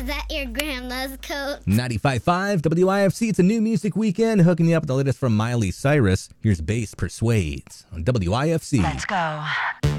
Is that your grandma's coat? 95.5 WIFC. It's a new music weekend, hooking you up with the latest from Miley Cyrus. Here's Bass Persuades on WIFC. Let's go.